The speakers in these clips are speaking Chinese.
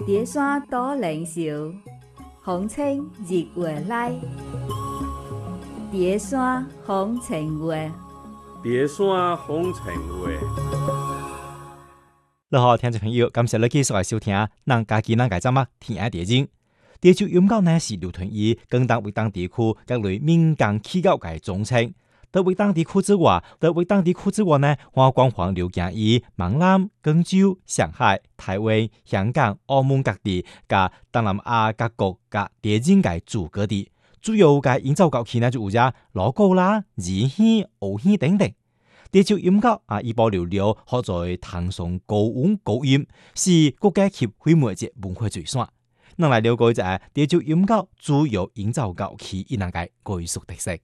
叠山多灵秀，风清日月来。叠山风情月， 叠山风情月。 你好，听众朋友，感谢你继续来收听《咱家己咱家节目天涯地景》。地球音乐呢是流传于广东伟东地区各类民间企业嘅总称。在伟东地区之外，呢，我广泛流行于闽南、廣州、上海、台灣、香港、澳門各地，加東南亞各國嘅地景嘅主各地。主要嘅演奏樂器呢就有隻鑼鼓啦、二磬、胡磬等等。地球音樂一波流流，學在唐宋高音高音，是國家級非物質文化遺產。咱來了解一下地球音樂主要演奏樂器以兩個藝術特色。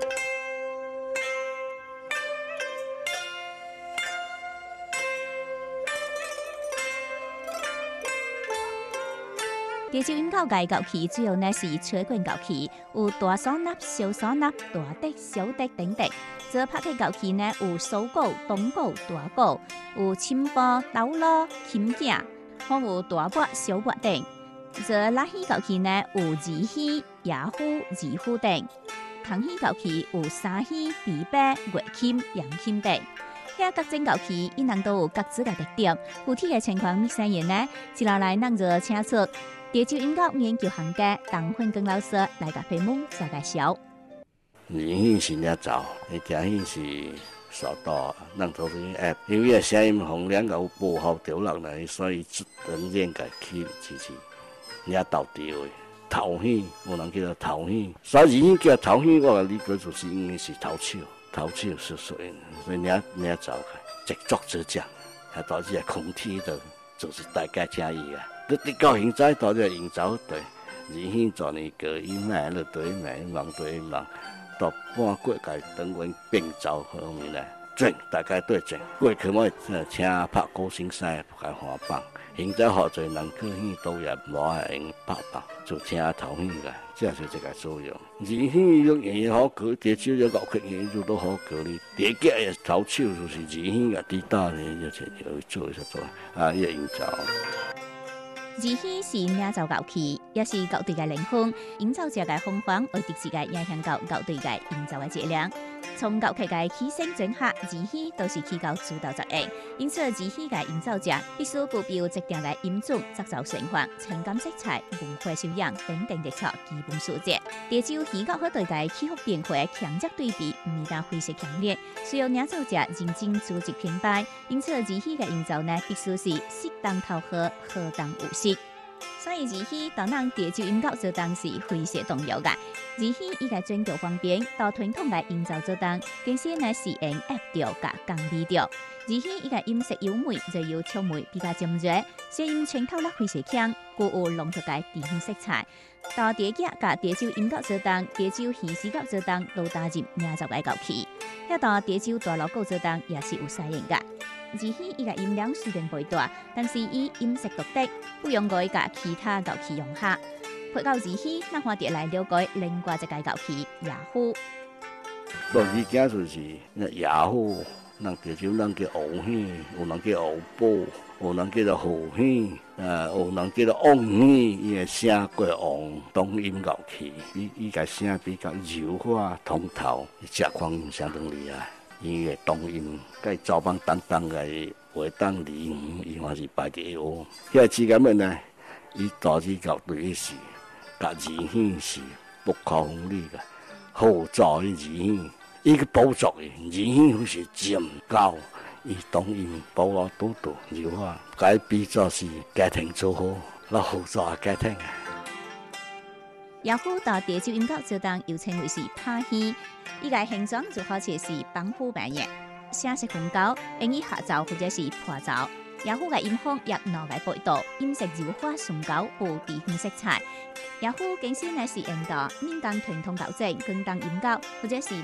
地球音樂嘅樂器主要呢是吹管樂器，有大嗩吶、小嗩吶、大笛、小笛等等。做拍嘅樂器呢有手鼓、銅鼓、大鼓，有琴盤、斗鑼、琴架，還有大鈸、小鈸等。做拉磬樂器呢有二磬、野胡、二胡等。銅磬樂器有三磬、琵琶、月琴、揚琴等。遐各種樂器，因人都有各自嘅特點。具體嘅情況，咪先言呢？接落來，咱就請出地球音樂研究行家鄧訓光老師來個題目做介紹。 二磬是領奏，啲磬是手刀，咱做啲 app， 因為聲音洪亮有保護掉落來，所以人練個起支持，領導調嘅頭磬，有人叫做頭磬，所以二磬叫頭磬，我嘅理解就是因為是頭手，頭手是所以領奏嘅直作直講，係導致係空氣的，就是大家正意啊。你到現在到咗營造對，二磬做呢個一賣了對賣，忙對忙，到半過界等於變奏方面咧，整大家都整。過去我請拍歌星賽開花棒，現在好多人去去都也無係用拍棒，就請頭磬嘅，這是這個作用。二磬用嘢好搞，地球有樂器嘢做都好搞哩。第一個頭手就是二磬嘅，第二呢就是要做一做啊，要營造。 二磬是演奏樂器，也是樂隊嘅靈魂。演奏者嘅方法會直接嘅影響到樂隊嘅演奏嘅質量。從樂器嘅起聲整合，二磬都是起到主導作用。因此，二磬嘅演奏者必須具備特定嘅音準、節奏成分、情感色彩、文化修養等等特色基本素質。地球音樂可對嘅氣候變化強烈對比，唔係非常強烈，需要演奏者認真組織編排。因此，二磬嘅演奏呢，必須是適當投合，恰當有勢。所以二磬當咱地球音樂做當是非常重要嘅。二磬伊個轉調方面，到傳統嘅演奏做當，更先呢是用 F 調加降 B 調。二磬伊個音色優美，就要唱美比較尖銳，聲音穿透力非常強，具有濃郁嘅地方色彩。到地腳加地球音樂做當，地球戲詩樂做當，都加入演奏嘅樂器。遐到地球大鑼鼓做當，也是有採用嘅。二磬伊個音量雖然袂大，但是伊音色獨特，不容易甲其他樂器融合。配到二磬，咱看啲來了解另外一個樂器野胡。 樂器件就是野胡，人地球人叫胡磬，有人叫胡鉋，有人叫做胡磬，有人叫做甕磬，伊個聲過甕，東音樂器，伊個聲比較柔化通透，這款音相當厲害。伊個東音，佮走幫當當嘅話當離遠，伊還是排第一喎。遐之咁樣呢，伊導致樂隊是，甲二磬是不可分離嘅，好早嘅二磬，伊個補足嘅二磬是漸高，伊東音保護多多柔化，該比作是家庭做好，那好早家庭啊。 野胡到地球音樂做當又稱為是拍磬，伊個形狀就好似是板虎扮嘅，聲色很高，容易下奏或者是破奏。野胡嘅音腔亦內外倍度，音色柔化崇高，有地方色彩。野胡更先係是用到民間傳統樂種、廣東音樂或者是